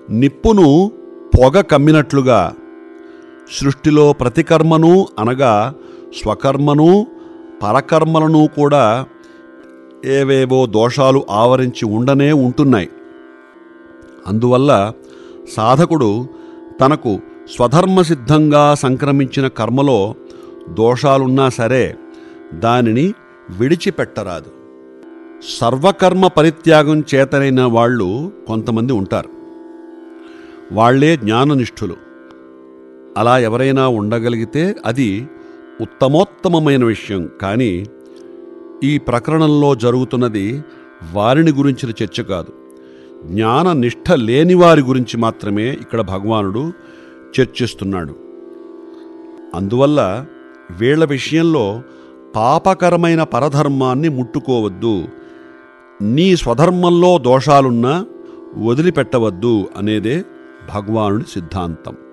నిప్పును పొగ కమ్మినట్లుగా సృష్టిలో ప్రతి కర్మను అనగా స్వకర్మను పరకర్మలను కూడా ఏవేవో దోషాలు ఆవరించి ఉండనే ఉంటున్నాయి. అందువల్ల సాధకుడు తనకు స్వధర్మసిద్ధంగా సంక్రమించిన కర్మలో దోషాలున్నా సరే దానిని విడిచిపెట్టరాదు. సర్వకర్మ పరిత్యాగం చేతనైన వాళ్ళు కొంతమంది ఉంటారు. వాళ్లే జ్ఞాననిష్ఠులు. అలా ఎవరైనా ఉండగలిగితే అది ఉత్తమోత్తమమైన విషయం. కానీ ఈ ప్రకరణంలో జరుగుతున్నది వారిని గురించిన చర్చ కాదు, జ్ఞాననిష్ఠ లేని వారి గురించి మాత్రమే ఇక్కడ భగవానుడు చర్చిస్తున్నాడు. అందువల్ల వీళ్ల విషయంలో పాపకరమైన పరధర్మాన్ని ముట్టుకోవద్దు, నీ స్వధర్మంలో దోషాలున్నా వదిలిపెట్టవద్దు అనేదే భగవానుడి సిద్ధాంతం.